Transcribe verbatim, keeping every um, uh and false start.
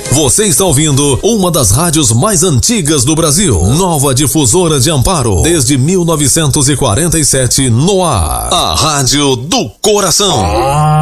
Você está ouvindo uma das rádios mais antigas do Brasil. Nova Difusora de Amparo. Desde mil novecentos e quarenta e sete no ar. A Rádio do Coração.